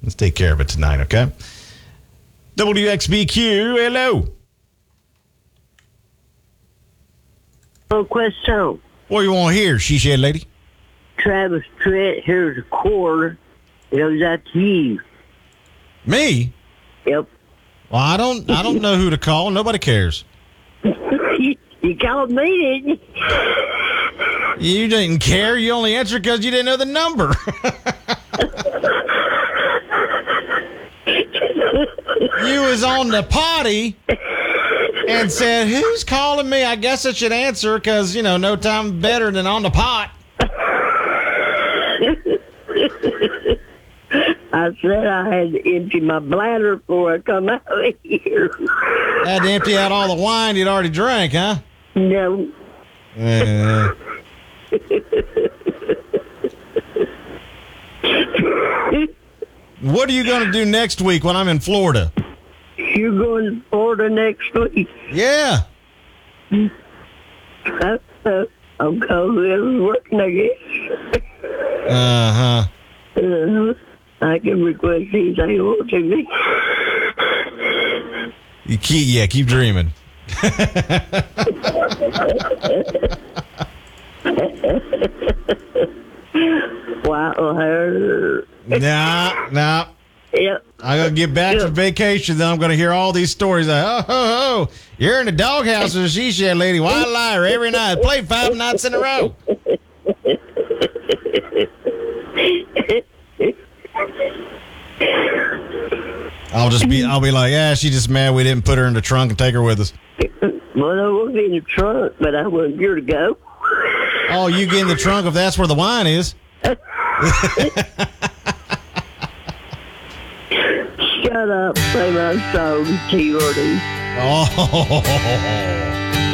Let's take care of it tonight, okay? WXBQ, hello. Oh, question. What do you want to hear, she said, lady? Travis Tritt, here's a quarter. It goes out to you. Me? Yep. Well, I don't know who to call. Nobody cares. You called me, didn't you? You didn't care. You only answered because you didn't know the number. You was on the potty and said, who's calling me? I guess I should answer because, no time better than on the pot. I said I had to empty my bladder before I come out of here. Had to empty out all the wine you'd already drank, huh? No. What are you going to do next week when I'm in Florida? You're going to Florida next week? Yeah. I'll go working, I guess. Uh-huh. I can request anything you want to me. Keep dreaming. Wow. Nah. Yep. I'm going to get back from vacation, then I'm going to hear all these stories like, oh, you're in the doghouse with a she shed lady. Wild liar every night. Played 5 nights in a row. I'll be like, yeah, she's just mad we didn't put her in the trunk and take her with us. Well, I won't be in the trunk, but I want you to go. Oh, you get in the trunk if that's where the wine is. Shut up, play my song, T-Ordy. Oh.